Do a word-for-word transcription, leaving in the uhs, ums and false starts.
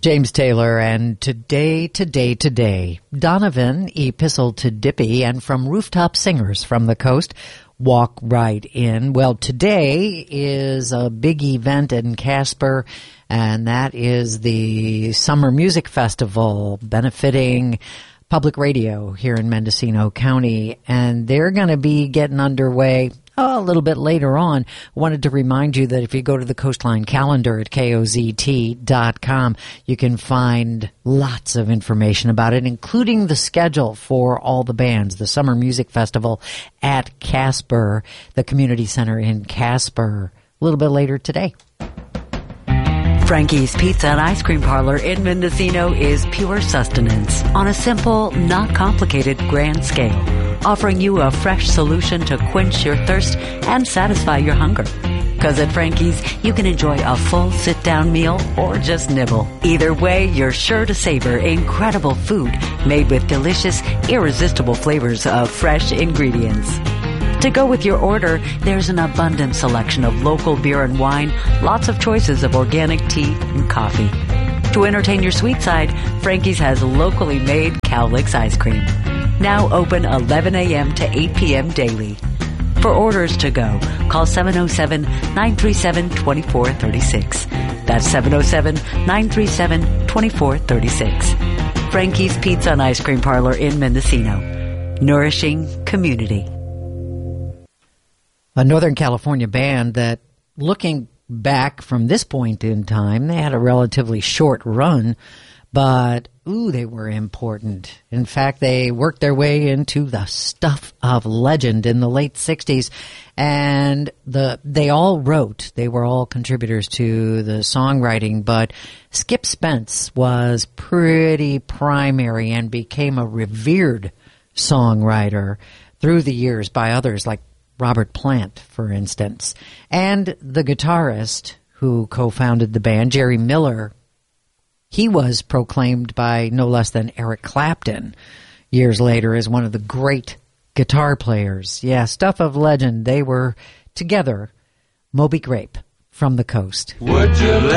James Taylor, and Today, Today, Today. Donovan, Epistle to Dippy, and from Rooftop Singers from the Coast, Walk Right In. Well, today is a big event in Casper, and that is the Summer Music Festival benefiting public radio here in Mendocino County, and they're going to be getting underway Oh, a little bit later on. I wanted to remind you that if you go to the Coastline calendar at K O Z T dot com, you can find lots of information about it, including the schedule for all the bands. The Summer Music Festival at Casper, the community center in Casper, a little bit later today. Frankie's Pizza and Ice Cream Parlor in Mendocino is pure sustenance on a simple, not complicated grand scale, offering you a fresh solution to quench your thirst and satisfy your hunger. Because at Frankie's, you can enjoy a full sit-down meal or just nibble. Either way, you're sure to savor incredible food made with delicious, irresistible flavors of fresh ingredients. To go with your order, there's an abundant selection of local beer and wine, lots of choices of organic tea and coffee. To entertain your sweet side, Frankie's has locally made Cowlicks ice cream. Now open eleven a.m. to eight p.m. daily. For orders to go, call seven oh seven, nine three seven, two four three six. That's seven oh seven, nine three seven, two four three six. Frankie's Pizza and Ice Cream Parlor in Mendocino. Nourishing community. A Northern California band that, looking back from this point in time, they had a relatively short run, but, ooh, they were important. In fact, they worked their way into the stuff of legend in the late sixties, and the they all wrote. They were all contributors to the songwriting, but Skip Spence was pretty primary and became a revered songwriter through the years by others like Robert Plant, for instance. And the guitarist who co-founded the band, Jerry Miller, he was proclaimed by no less than Eric Clapton years later as one of the great guitar players. Yeah, stuff of legend. They were together. Moby Grape from the Coast. Would you